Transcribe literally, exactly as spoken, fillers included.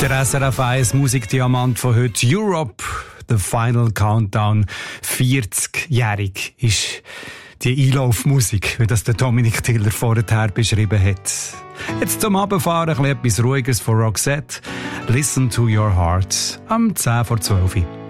Der S R F eins Musikdiamant von heute, Europe, The Final Countdown. vierzigjährig ist die Einlaufmusik, wie das der Dominik Tiller vorher beschrieben hat. Jetzt zum Abfahren ein bisschen etwas Ruhiges von Roxette. Listen to your heart am zehn vor zwölf.